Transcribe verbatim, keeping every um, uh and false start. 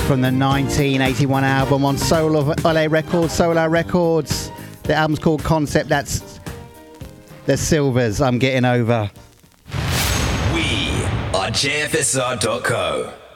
from the nineteen eighty-one album on Soul of L A Records, Solar Records. The album's called Concept. That's the Silvers. I'm getting over. We are J F S R dot co.